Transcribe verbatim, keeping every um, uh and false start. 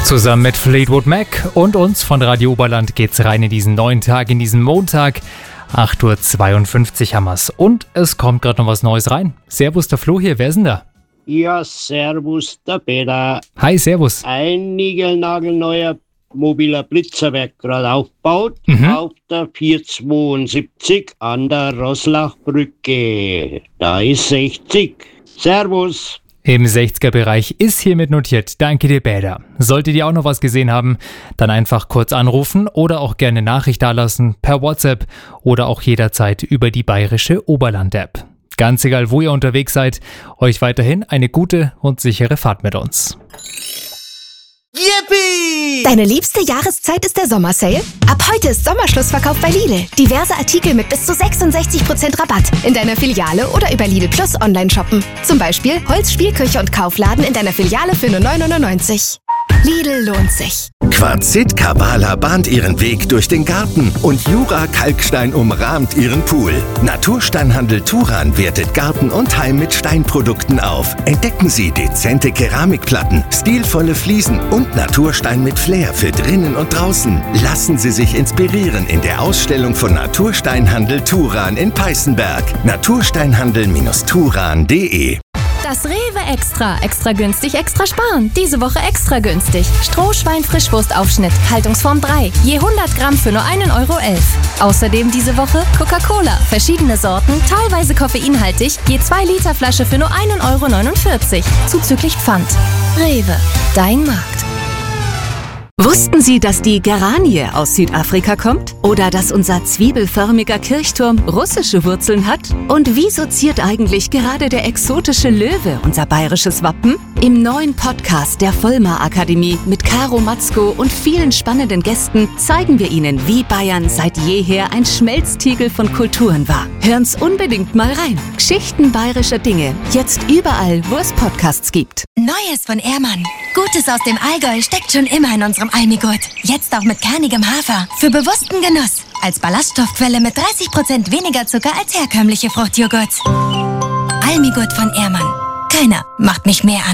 Zusammen mit Fleetwood Mac und uns von Radio Oberland geht's rein in diesen neuen Tag, in diesen Montag. acht Uhr zweiundfünfzig haben wir's. Und es kommt gerade noch was Neues rein. Servus, der Flo hier, wer ist denn da? Ja, servus, der Peter. Hi, servus. Ein niegelnagelneuer mobiler Blitzer wird gerade aufgebaut Mhm. auf der vierhundertzweiundsiebzig an der Roslachbrücke. Da ist sechzig. Servus. Im sechziger-Bereich ist hiermit notiert. Danke dir, Bäder. Solltet ihr auch noch was gesehen haben, dann einfach kurz anrufen oder auch gerne Nachricht dalassen per WhatsApp oder auch jederzeit über die bayerische Oberland-App. Ganz egal, wo ihr unterwegs seid, euch weiterhin eine gute und sichere Fahrt mit uns. Yippie! Deine liebste Jahreszeit ist der Sommersale? Ab heute ist Sommerschlussverkauf bei Lidl. Diverse Artikel mit bis zu sechsundsechzig Prozent Rabatt in deiner Filiale oder über Lidl Plus online shoppen. Zum Beispiel Holz, Spielküche und Kaufladen in deiner Filiale für nur neun neunundneunzig. Lidl lohnt sich. Quarzit Kabala bahnt ihren Weg durch den Garten und Jura Kalkstein umrahmt ihren Pool. Natursteinhandel Turan wertet Garten und Heim mit Steinprodukten auf. Entdecken Sie dezente Keramikplatten, stilvolle Fliesen und Naturstein mit Flair für drinnen und draußen. Lassen Sie sich inspirieren in der Ausstellung von Natursteinhandel Turan in Peißenberg. natursteinhandel Turan punkt de. Das Rewe Extra. Extra günstig, extra sparen. Diese Woche extra günstig. Strohschwein-Frischwurstaufschnitt, Haltungsform drei. Je hundert Gramm für nur einen Euro elf. Außerdem diese Woche Coca-Cola. Verschiedene Sorten, teilweise koffeinhaltig. Je zwei Liter Flasche für nur einen Euro neunundvierzig. Zuzüglich Pfand. Rewe. Dein Markt. Wussten Sie, dass die Geranie aus Südafrika kommt? Oder dass unser zwiebelförmiger Kirchturm russische Wurzeln hat? Und wieso ziert eigentlich gerade der exotische Löwe unser bayerisches Wappen? Im neuen Podcast der Vollmar Akademie mit Caro Matzko und vielen spannenden Gästen zeigen wir Ihnen, wie Bayern seit jeher ein Schmelztiegel von Kulturen war. Hören's unbedingt mal rein. Geschichten bayerischer Dinge. Jetzt überall, wo es Podcasts gibt. Neues von Ehrmann. Gutes aus dem Allgäu steckt schon immer in unserem Almigurt. Jetzt auch mit kernigem Hafer. Für bewussten Genuss. Als Ballaststoffquelle mit dreißig Prozent weniger Zucker als herkömmliche Fruchtjoghurts. Almigurt von Ehrmann. Keiner macht mich mehr an.